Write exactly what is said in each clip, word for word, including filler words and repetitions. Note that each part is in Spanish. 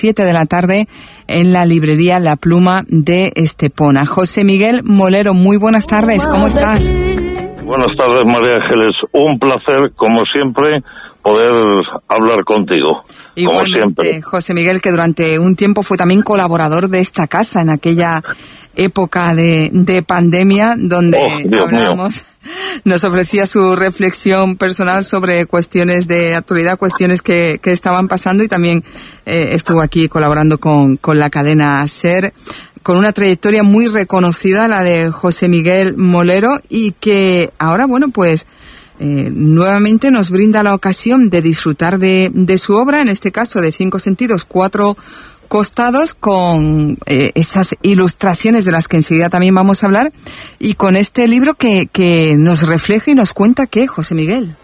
siete de la tarde en la librería La Pluma de Estepona. José Miguel Molero, muy buenas tardes, ¿cómo estás? Buenas tardes, María Ángeles. Un placer, como siempre, poder hablar contigo. Igualmente, como siempre. José Miguel, que durante un tiempo fue también colaborador de esta casa en aquella época de, de pandemia, donde oh, hablábamos, nos ofrecía su reflexión personal sobre cuestiones de actualidad, cuestiones que, que estaban pasando, y también eh, estuvo aquí colaborando con, con la cadena SER, con una trayectoria muy reconocida, la de José Miguel Molero, y que ahora, bueno, pues eh, nuevamente nos brinda la ocasión de disfrutar de, de su obra, en este caso de Cinco Sentidos, Cuatro Costados, con eh, esas ilustraciones de las que enseguida también vamos a hablar, y con este libro que, que nos refleja y nos cuenta ¿qué, José Miguel?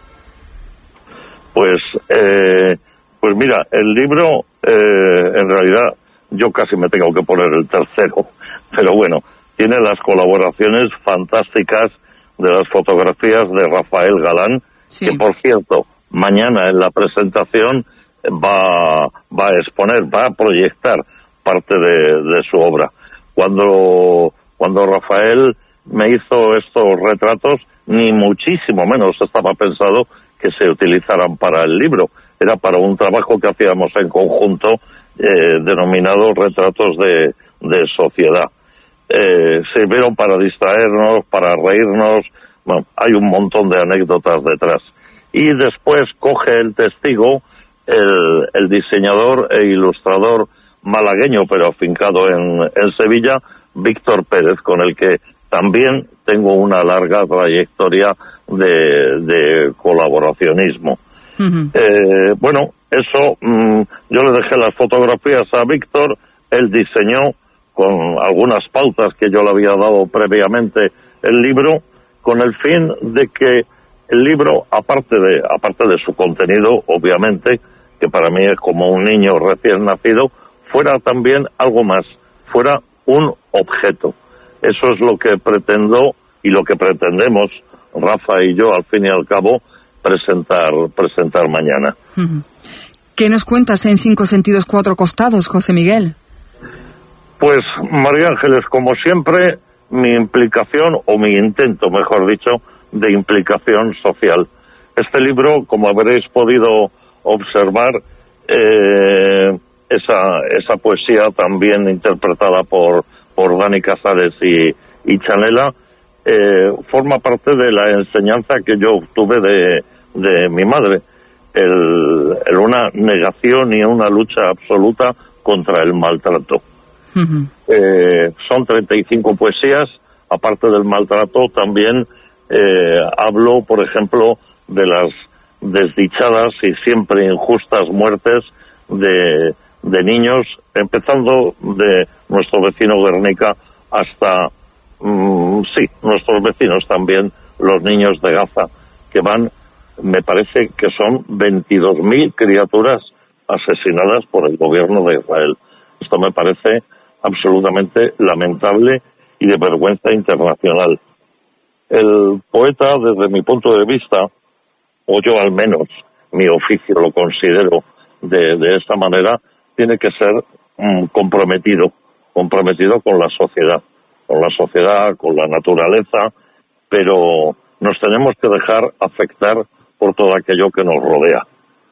Pues, eh, pues mira, el libro, eh, en realidad, yo casi me tengo que poner el tercero, pero bueno, tiene las colaboraciones fantásticas de las fotografías de Rafael Galán, sí. que por cierto, mañana en la presentación va, va a exponer, va a proyectar parte de, de su obra. Cuando, cuando Rafael me hizo estos retratos, ni muchísimo menos estaba pensado que se utilizaran para el libro. Era para un trabajo que hacíamos en conjunto, eh, denominado Retratos de, de Sociedad. Eh, sirvieron para distraernos, para reírnos, bueno, hay un montón de anécdotas detrás. Y después coge el testigo el, el diseñador e ilustrador malagueño, pero afincado en, en Sevilla, Víctor Pérez, con el que también tengo una larga trayectoria de, de colaboracionismo. Uh-huh. Eh, bueno, eso, mmm, yo le dejé las fotografías a Víctor, él diseñó con algunas pautas que yo le había dado previamente el libro, con el fin de que el libro, aparte de, aparte de su contenido, obviamente, que para mí es como un niño recién nacido, fuera también algo más, fuera un objeto. Eso es lo que pretendo y lo que pretendemos, Rafa y yo, al fin y al cabo, presentar, presentar mañana. ¿Qué nos cuentas en Cinco Sentidos, Cuatro Costados, José Miguel? Pues, María Ángeles, como siempre, mi implicación, o mi intento, mejor dicho, de implicación social. Este libro, como habréis podido observar, eh, esa, esa poesía también interpretada por, por Dani Casares y, y Chanela, eh, forma parte de la enseñanza que yo obtuve de, de mi madre, el, el una negación y una lucha absoluta contra el maltrato. Uh-huh. Eh, son treinta y cinco poesías, aparte del maltrato también eh, hablo, por ejemplo, de las desdichadas y siempre injustas muertes de, de niños, empezando de nuestro vecino Guernica hasta, mmm, sí, nuestros vecinos también, los niños de Gaza, que van, me parece que son veintidós mil criaturas asesinadas por el gobierno de Israel. Esto me parece absolutamente lamentable y de vergüenza internacional. El poeta, desde mi punto de vista, o yo al menos, mi oficio lo considero de, de esta manera, tiene que ser mm, comprometido, comprometido con la sociedad, con la sociedad, con la naturaleza, pero nos tenemos que dejar afectar por todo aquello que nos rodea.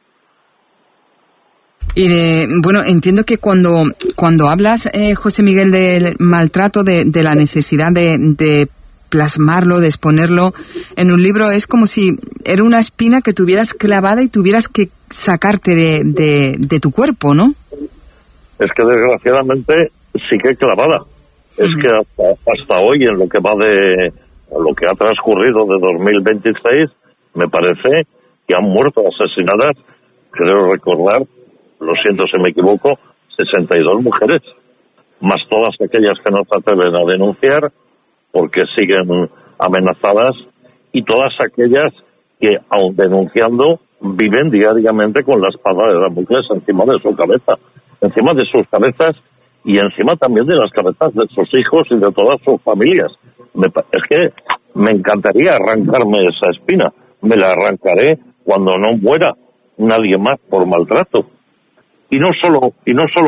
Y de, bueno, entiendo que cuando cuando hablas, eh, José Miguel, del maltrato, de, de la necesidad de, de plasmarlo, de exponerlo en un libro, es como si era una espina que tuvieras clavada y tuvieras que sacarte de, de, de tu cuerpo, ¿no? Es que desgraciadamente sigue clavada. Uh-huh. Es que hasta, hasta hoy, en lo que va de, lo que ha transcurrido de dos mil veintiséis, me parece que han muerto asesinadas, creo recordar, lo siento si me equivoco, sesenta y dos mujeres, más todas aquellas que no se atreven a denunciar porque siguen amenazadas, y todas aquellas que, aun denunciando, viven diariamente con la espada de Damocles encima de su cabeza, encima de sus cabezas y encima también de las cabezas de sus hijos y de todas sus familias. Me, es que me encantaría arrancarme esa espina, me la arrancaré cuando no muera nadie más por maltrato. Y no solo, y no solo